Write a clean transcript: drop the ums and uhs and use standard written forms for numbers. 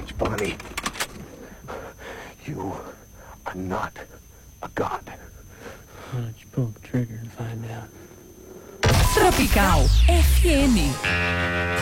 much, Bonnie. You are not a god. Why don't you pull the trigger and find out? Tropical FM.